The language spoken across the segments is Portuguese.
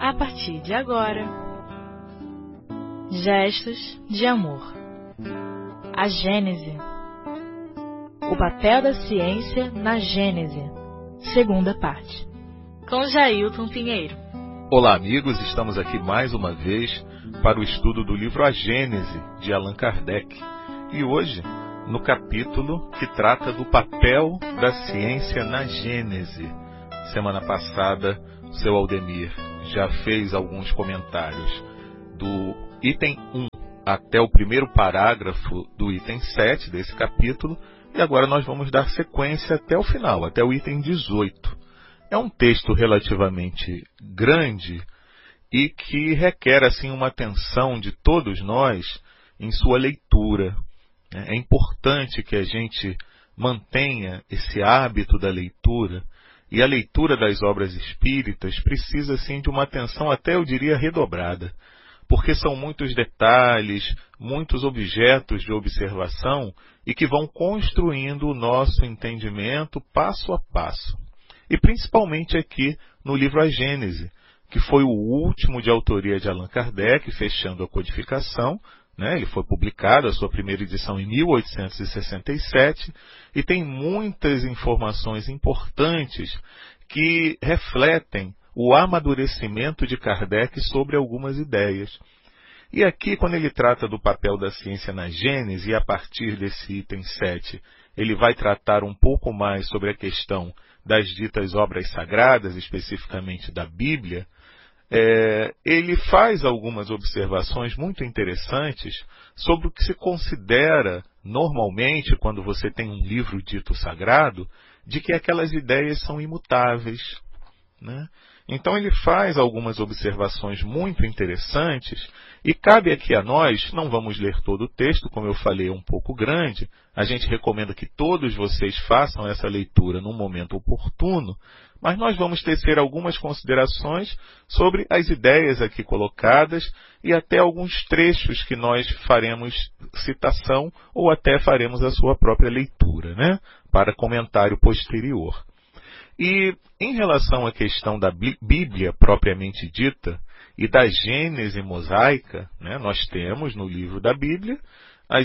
a partir de agora. Gestos de amor. A Gênese. O papel da ciência na Gênese. Segunda parte. Com Jailton Pinheiro. Olá, amigos. Estamos aqui mais uma vez para o estudo do livro A Gênese, de Allan Kardec. E hoje, no capítulo que trata do papel da ciência na Gênese. Semana passada, o seu Aldemir já fez alguns comentários do item 1 até o primeiro parágrafo do item 7 desse capítulo, e agora nós vamos dar sequência até o final, até o item 18. É um texto relativamente grande e que requer assim uma atenção de todos nós em sua leitura. É importante que a gente mantenha esse hábito da leitura, e a leitura das obras espíritas precisa sim de uma atenção até, eu diria, redobrada, porque são muitos detalhes, muitos objetos de observação e que vão construindo o nosso entendimento passo a passo. E principalmente aqui no livro A Gênese, que foi o último de autoria de Allan Kardec, fechando a codificação. Ele foi publicado, a sua primeira edição, em 1867, e tem muitas informações importantes que refletem o amadurecimento de Kardec sobre algumas ideias. E aqui, quando ele trata do papel da ciência na Gênese, e a partir desse item 7, ele vai tratar um pouco mais sobre a questão das ditas obras sagradas, especificamente da Bíblia, ele faz algumas observações muito interessantes sobre o que se considera normalmente, quando você tem um livro dito sagrado, de que aquelas ideias são imutáveis, né? Então ele faz algumas observações muito interessantes e cabe aqui a nós, não vamos ler todo o texto, como eu falei, é um pouco grande, a gente recomenda que todos vocês façam essa leitura num momento oportuno, mas nós vamos tecer algumas considerações sobre as ideias aqui colocadas e até alguns trechos que nós faremos citação ou até faremos a sua própria leitura, né, para comentário posterior. E em relação à questão da Bíblia propriamente dita e da Gênese mosaica, nós temos no livro da Bíblia as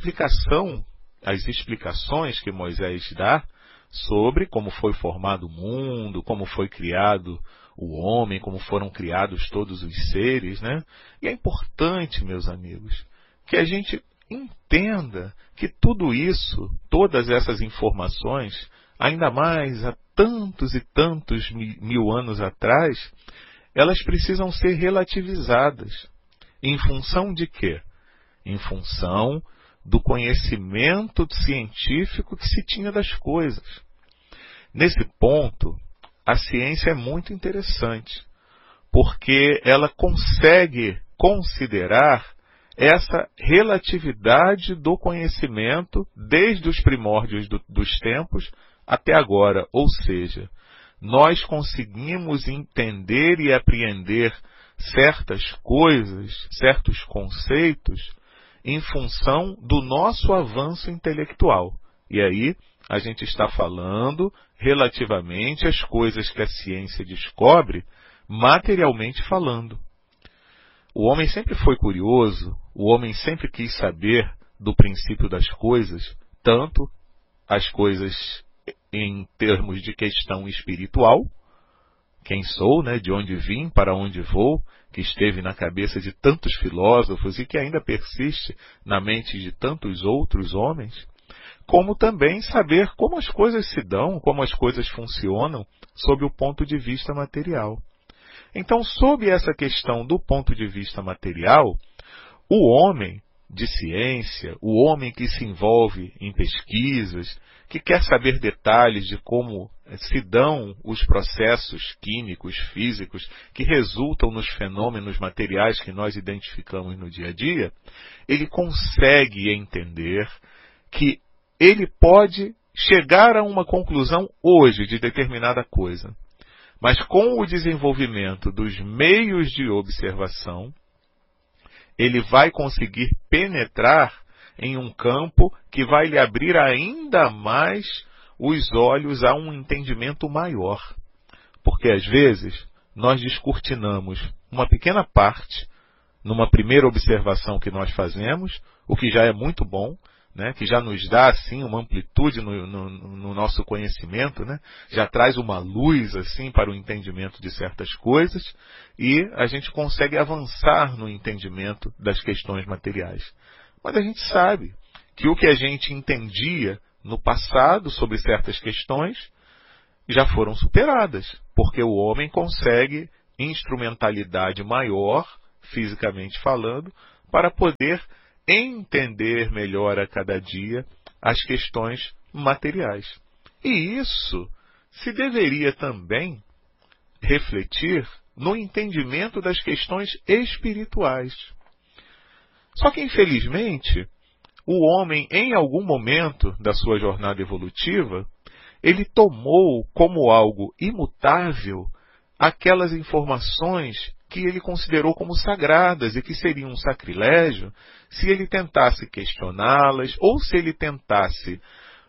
explicações que Moisés dá sobre como foi formado o mundo, como foi criado o homem, como foram criados todos os seres, E é importante, meus amigos, que a gente entenda que tudo isso, todas essas informações, ainda mais há tantos e tantos mil anos atrás, elas precisam ser relativizadas. Em função de quê? Em função do conhecimento científico que se tinha das coisas. Nesse ponto, a ciência é muito interessante, porque ela consegue considerar essa relatividade do conhecimento desde os primórdios dos tempos até agora. Ou seja, nós conseguimos entender e apreender certas coisas, certos conceitos, em função do nosso avanço intelectual. E aí, a gente está falando relativamente às coisas que a ciência descobre, materialmente falando. O homem sempre foi curioso, o homem sempre quis saber do princípio das coisas, tanto as coisas em termos de questão espiritual, quem sou, de onde vim, para onde vou, que esteve na cabeça de tantos filósofos e que ainda persiste na mente de tantos outros homens, como também saber como as coisas se dão, como as coisas funcionam, sob o ponto de vista material. Então, sob essa questão do ponto de vista material, o homem de ciência, o homem que se envolve em pesquisas, que quer saber detalhes de como se dão os processos químicos, físicos, que resultam nos fenômenos materiais que nós identificamos no dia a dia, ele consegue entender que ele pode chegar a uma conclusão hoje de determinada coisa, mas com o desenvolvimento dos meios de observação, ele vai conseguir penetrar em um campo que vai lhe abrir ainda mais os olhos a um entendimento maior. Porque às vezes nós descortinamos uma pequena parte, numa primeira observação que nós fazemos, o que já é muito bom, né, que já nos dá assim uma amplitude no nosso conhecimento, né, já traz uma luz assim para o entendimento de certas coisas, e a gente consegue avançar no entendimento das questões materiais. Mas a gente sabe que o que a gente entendia no passado sobre certas questões já foram superadas, porque o homem consegue instrumentalidade maior, fisicamente falando, para poder entender melhor a cada dia as questões materiais. E isso se deveria também refletir no entendimento das questões espirituais. Só que, infelizmente, o homem, em algum momento da sua jornada evolutiva, ele tomou como algo imutável aquelas informações que ele considerou como sagradas e que seriam um sacrilégio se ele tentasse questioná-las ou se ele tentasse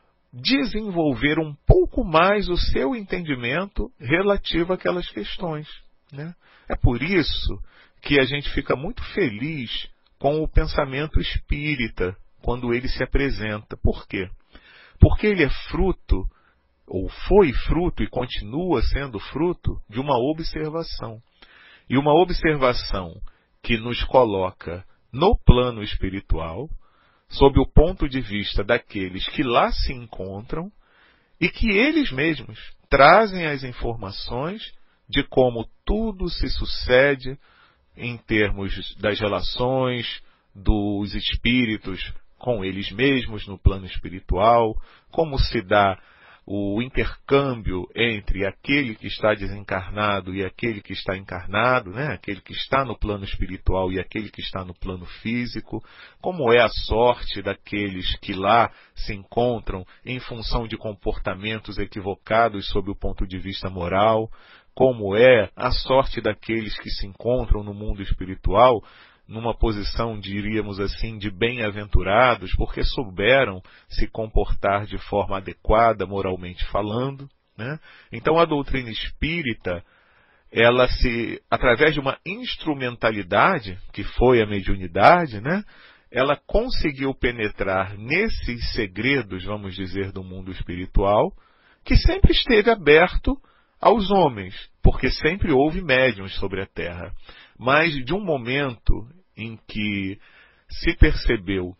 desenvolver um pouco mais o seu entendimento relativo àquelas questões, né? É por isso que a gente fica muito feliz com o pensamento espírita quando ele se apresenta. Por quê? Porque ele é fruto, ou foi fruto e continua sendo fruto, de uma observação. E uma observação que nos coloca no plano espiritual, sob o ponto de vista daqueles que lá se encontram e que eles mesmos trazem as informações de como tudo se sucede em termos das relações dos espíritos com eles mesmos no plano espiritual, como se dá o intercâmbio entre aquele que está desencarnado e aquele que está encarnado, né? Aquele que está no plano espiritual e aquele que está no plano físico, como é a sorte daqueles que lá se encontram em função de comportamentos equivocados sob o ponto de vista moral, como é a sorte daqueles que se encontram no mundo espiritual numa posição, diríamos assim, de bem-aventurados, porque souberam se comportar de forma adequada, moralmente falando, né? Então a doutrina espírita, ela através de uma instrumentalidade, que foi a mediunidade, né? Ela conseguiu penetrar nesses segredos, vamos dizer, do mundo espiritual, que sempre esteve aberto aos homens, porque sempre houve médiuns sobre a Terra. Mas de um momento em que se percebeu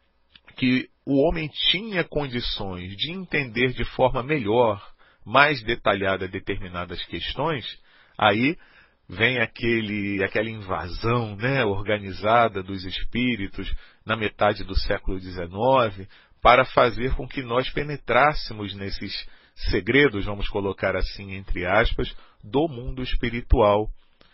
que o homem tinha condições de entender de forma melhor, mais detalhada determinadas questões, aí vem aquela invasão, né, organizada dos espíritos na metade do século XIX para fazer com que nós penetrássemos nesses segredos, vamos colocar assim entre aspas, do mundo espiritual.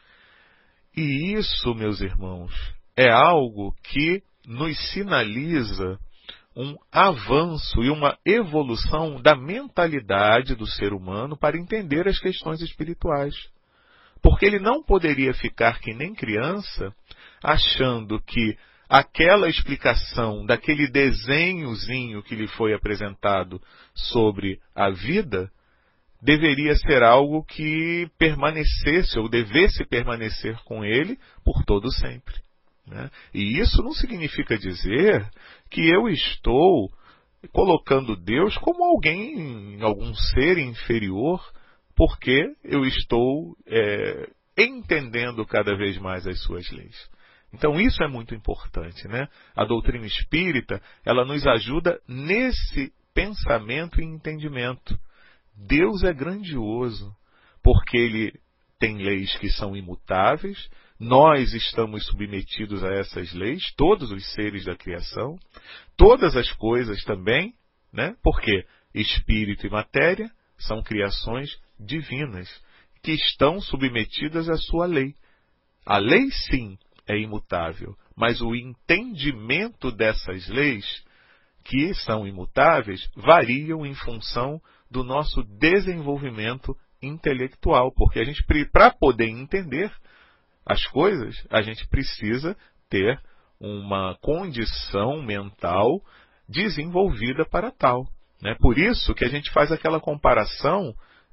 E isso, meus irmãos, é algo que nos sinaliza um avanço e uma evolução da mentalidade do ser humano para entender as questões espirituais. Porque ele não poderia ficar que nem criança, achando que aquela explicação daquele desenhozinho que lhe foi apresentado sobre a vida deveria ser algo que permanecesse ou devesse permanecer com ele por todo sempre, né? E isso não significa dizer que eu estou colocando Deus como alguém, algum ser inferior, porque eu estou entendendo cada vez mais as suas leis. Então isso é muito importante, né? A doutrina espírita, ela nos ajuda nesse pensamento e entendimento. Deus é grandioso, porque Ele tem leis que são imutáveis, nós estamos submetidos a essas leis, todos os seres da criação, todas as coisas também, né? Porque espírito e matéria são criações divinas, que estão submetidas à sua lei. A lei, sim, é imutável, mas o entendimento dessas leis, que são imutáveis, variam em função do nosso desenvolvimento intelectual, porque a gente, para poder entender as coisas, a gente precisa ter uma condição mental desenvolvida para tal, né? Por isso que a gente faz aquela comparação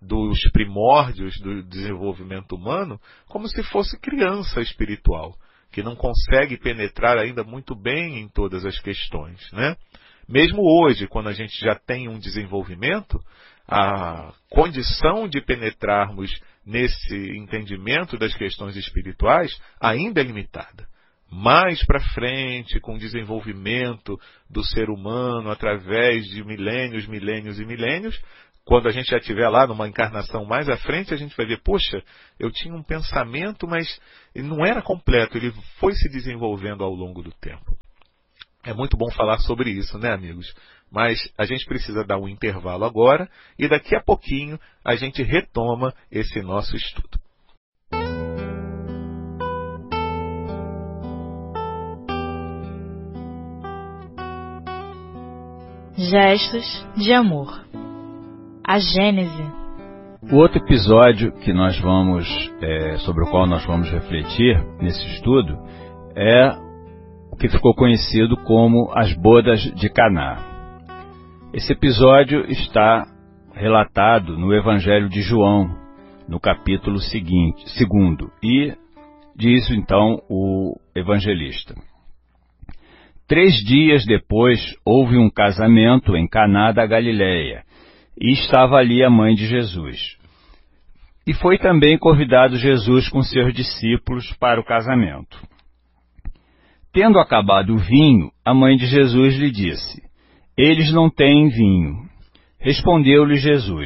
dos primórdios do desenvolvimento humano como se fosse criança espiritual, que não consegue penetrar ainda muito bem em todas as questões, né? Mesmo hoje, quando a gente já tem um desenvolvimento, a condição de penetrarmos nesse entendimento das questões espirituais ainda é limitada. Mais para frente, com o desenvolvimento do ser humano através de milênios, milênios e milênios, quando a gente já estiver lá numa encarnação mais à frente, a gente vai ver, poxa, eu tinha um pensamento, mas ele não era completo, ele foi se desenvolvendo ao longo do tempo. É muito bom falar sobre isso, né, amigos? Mas a gente precisa dar um intervalo agora e daqui a pouquinho a gente retoma esse nosso estudo. Gestos de amor. A Gênese. O outro episódio que nós vamos, sobre o qual nós vamos refletir nesse estudo é o que ficou conhecido como as bodas de Caná. Esse episódio está relatado no Evangelho de João, no capítulo 2, e diz então o evangelista: 3 dias depois houve um casamento em Caná da Galileia, e estava ali a mãe de Jesus. E foi também convidado Jesus com seus discípulos para o casamento. Tendo acabado o vinho, a mãe de Jesus lhe disse: eles não têm vinho. Respondeu-lhe Jesus: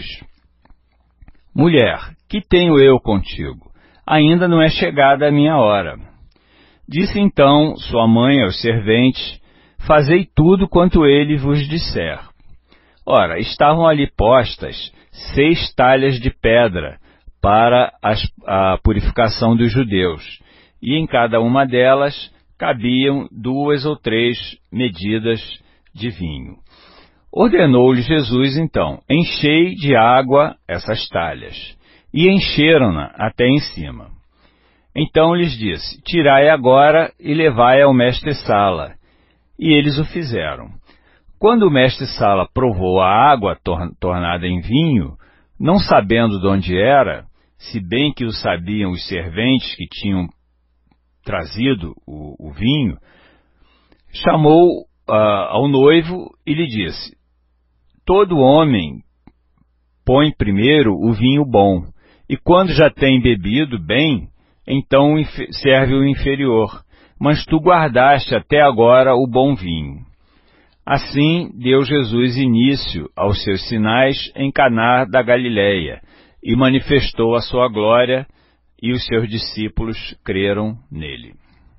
mulher, que tenho eu contigo? Ainda não é chegada a minha hora. Disse então sua mãe aos serventes: fazei tudo quanto ele vos disser. Ora, estavam ali postas 6 talhas de pedra para a purificação dos judeus, e em cada uma delas cabiam 2 ou 3 medidas de vinho. Ordenou-lhe Jesus então: enchei de água essas talhas. E encheram-na até em cima. Então lhes disse: tirai agora e levai ao mestre-sala. E eles o fizeram. Quando o mestre-sala provou a água tornada em vinho, não sabendo de onde era, se bem que o sabiam os serventes que tinham trazido o vinho, chamou ao noivo e lhe disse: todo homem põe primeiro o vinho bom, e quando já tem bebido bem, então serve o inferior, mas tu guardaste até agora o bom vinho. Assim deu Jesus início aos seus sinais em Caná da Galileia, e manifestou a sua glória, e os seus discípulos creram nele.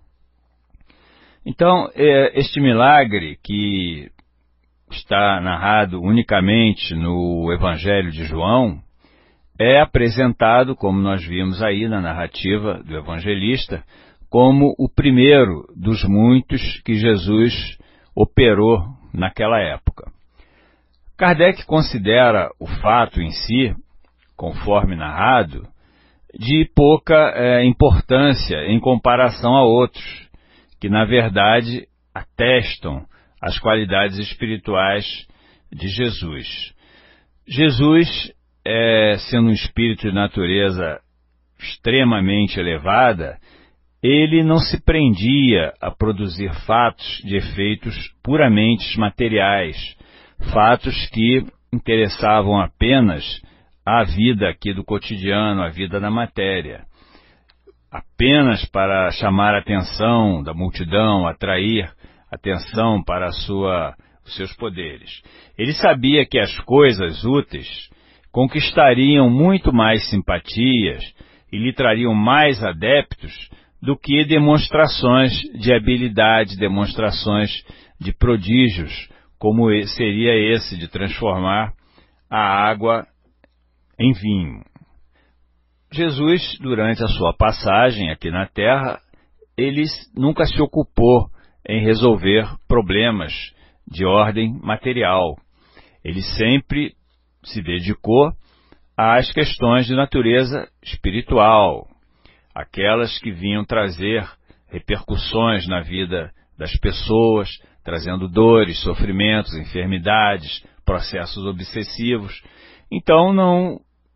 Então, este milagre, que está narrado unicamente no Evangelho de João, é apresentado, como nós vimos aí na narrativa do evangelista, como o primeiro dos muitos que Jesus operou naquela época. Kardec considera o fato em si, conforme narrado, de pouca importância em comparação a outros, que na verdade atestam as qualidades espirituais de Jesus. Jesus, sendo um espírito de natureza extremamente elevada, ele não se prendia a produzir fatos de efeitos puramente materiais, fatos que interessavam apenas a vida aqui do cotidiano, a vida da matéria, apenas para chamar a atenção da multidão, atrair atenção para os seus poderes. Ele sabia que as coisas úteis conquistariam muito mais simpatias e lhe trariam mais adeptos do que demonstrações de habilidade, demonstrações de prodígios, como seria esse de transformar a água em vinho. Jesus, durante a sua passagem aqui na Terra, ele nunca se ocupou em resolver problemas de ordem material. Ele sempre se dedicou às questões de natureza espiritual, aquelas que vinham trazer repercussões na vida das pessoas, trazendo dores, sofrimentos, enfermidades, processos obsessivos. Então não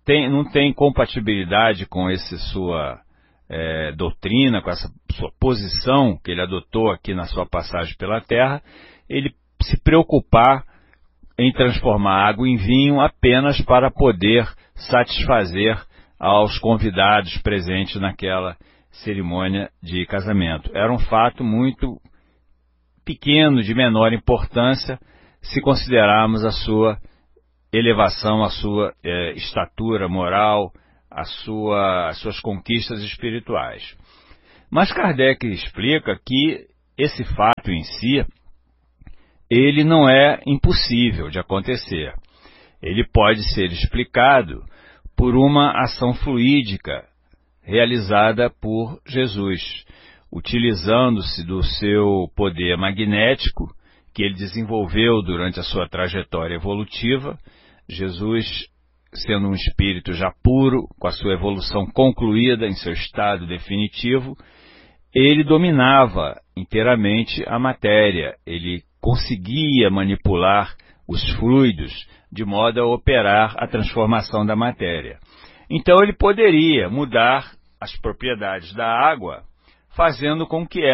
não tem compatibilidade com essa sua doutrina, com essa sua posição que ele adotou aqui na sua passagem pela terra, ele se preocupar em transformar água em vinho apenas para poder satisfazer aos convidados presentes naquela cerimônia de casamento. Era um fato muito pequeno, de menor importância, se considerarmos a sua elevação, a sua estatura moral, as suas conquistas espirituais. Mas Kardec explica que esse fato em si, ele não é impossível de acontecer. Ele pode ser explicado por uma ação fluídica realizada por Jesus, utilizando-se do seu poder magnético que ele desenvolveu durante a sua trajetória evolutiva. Jesus, sendo um espírito já puro, com a sua evolução concluída em seu estado definitivo, ele dominava inteiramente a matéria, ele conseguia manipular os fluidos de modo a operar a transformação da matéria. Então ele poderia mudar as propriedades da água, fazendo com que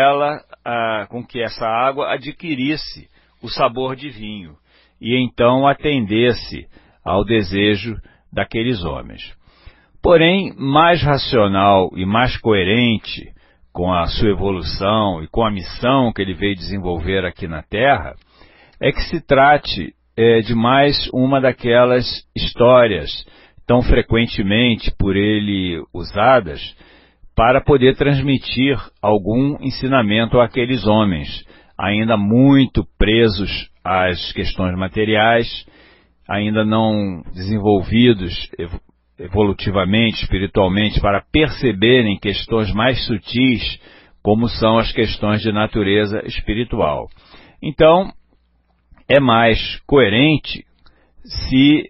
essa água adquirisse o sabor de vinho e então atendesse ao desejo daqueles homens. Porém, mais racional e mais coerente com a sua evolução e com a missão que ele veio desenvolver aqui na Terra, é que se trate de mais uma daquelas histórias tão frequentemente por ele usadas para poder transmitir algum ensinamento àqueles homens, ainda muito presos às questões materiais, ainda não desenvolvidos evolutivamente, espiritualmente, para perceberem questões mais sutis, como são as questões de natureza espiritual. Então, é mais coerente se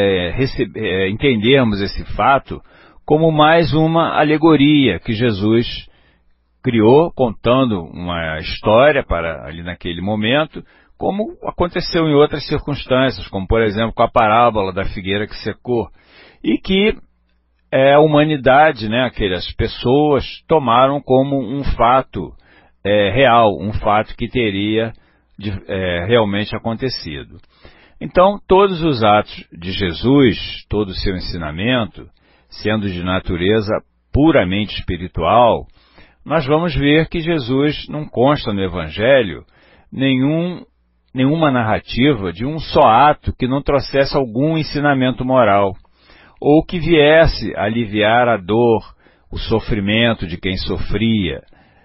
entendermos esse fato como mais uma alegoria que Jesus criou, contando uma história para ali naquele momento, como aconteceu em outras circunstâncias, como por exemplo com a parábola da figueira que secou, e que a humanidade, aquelas pessoas, tomaram como um fato real, um fato que teria realmente acontecido. Então, todos os atos de Jesus, todo o seu ensinamento, sendo de natureza puramente espiritual, nós vamos ver que Jesus não consta no Evangelho nenhuma narrativa de um só ato que não trouxesse algum ensinamento moral, ou que viesse a aliviar a dor, o sofrimento de quem sofria,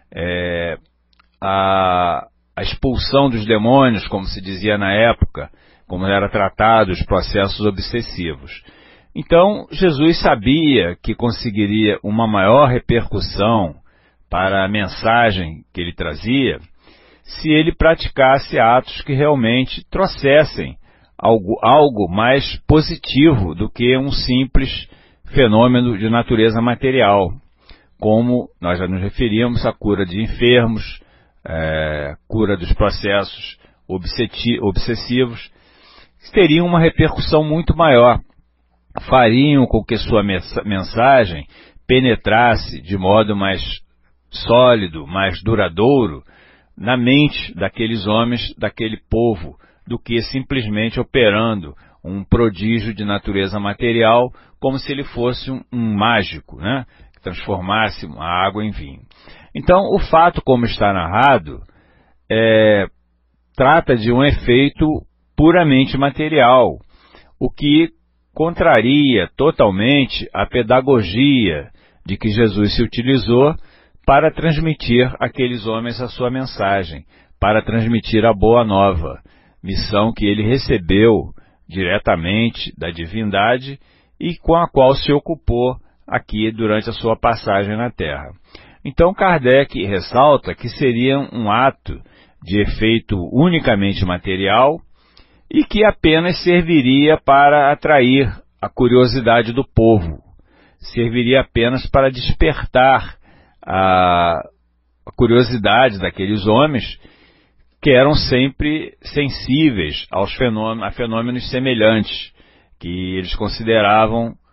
a expulsão dos demônios, como se dizia na época, como era tratado os processos obsessivos. Então, Jesus sabia que conseguiria uma maior repercussão para a mensagem que ele trazia se ele praticasse atos que realmente trouxessem algo mais positivo do que um simples fenômeno de natureza material, como nós já nos referimos à cura de enfermos, cura dos processos obsessivos, teriam uma repercussão muito maior, fariam com que sua mensagem penetrasse de modo mais sólido, mais duradouro, na mente daqueles homens, daquele povo, do que simplesmente operando um prodígio de natureza material, como se ele fosse um mágico, que transformasse a água em vinho. Então, o fato como está narrado, trata de um efeito puramente material, o que contraria totalmente a pedagogia de que Jesus se utilizou para transmitir àqueles homens a sua mensagem, para transmitir a boa nova, missão que ele recebeu diretamente da divindade e com a qual se ocupou aqui durante a sua passagem na Terra. Então Kardec ressalta que seria um ato de efeito unicamente material e que apenas serviria para atrair a curiosidade do povo, serviria apenas para despertar a curiosidade daqueles homens que eram sempre sensíveis a fenômenos semelhantes, que eles consideravam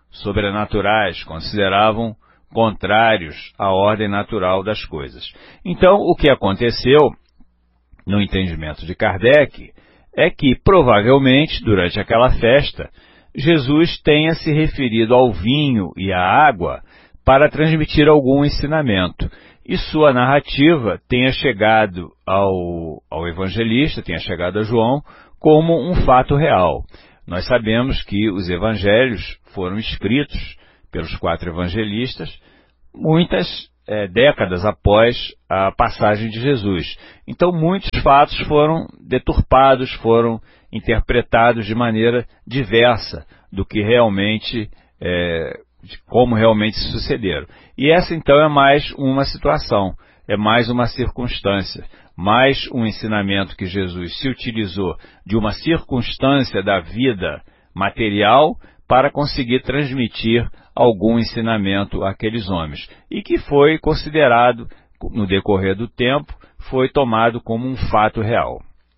sobrenaturais, consideravam contrários à ordem natural das coisas. Então, o que aconteceu, no entendimento de Kardec, é que, provavelmente, durante aquela festa, Jesus tenha se referido ao vinho e à água para transmitir algum ensinamento, e sua narrativa tenha chegado ao evangelista, tenha chegado a João, como um fato real. Nós sabemos que os evangelhos foram escritos pelos 4 evangelistas muitas décadas após a passagem de Jesus. Então, muitos fatos foram deturpados, foram interpretados de maneira diversa do que realmente, de como realmente sucederam. E essa, então, é mais uma situação, é mais uma circunstância, mais um ensinamento que Jesus se utilizou de uma circunstância da vida material para conseguir transmitir algum ensinamento àqueles homens, e que foi considerado, no decorrer do tempo, foi tomado como um fato real.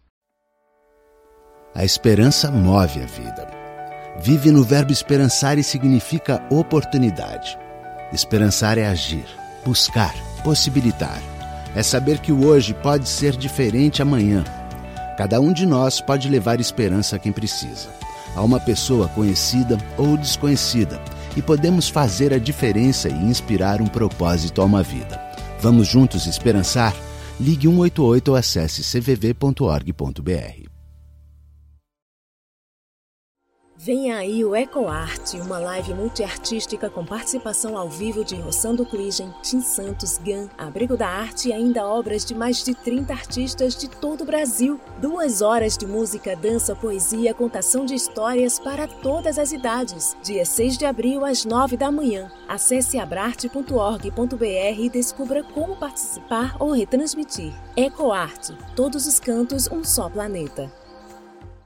A esperança move a vida. Vive no verbo esperançar e significa oportunidade. Esperançar é agir, buscar, possibilitar. É saber que o hoje pode ser diferente amanhã. Cada um de nós pode levar esperança a quem precisa, a uma pessoa conhecida ou desconhecida, e podemos fazer a diferença e inspirar um propósito a uma vida. Vamos juntos esperançar? Ligue 188 ou acesse cvv.org.br. Venha aí o EcoArte, uma live multiartística com participação ao vivo de Rossando Kligen, Tim Santos, GAN, Abrigo da Arte e ainda obras de mais de 30 artistas de todo o Brasil. 2 horas de música, dança, poesia, contação de histórias para todas as idades. Dia 6 de abril, às 9 da manhã. Acesse abrarte.org.br e descubra como participar ou retransmitir. EcoArte, todos os cantos, um só planeta.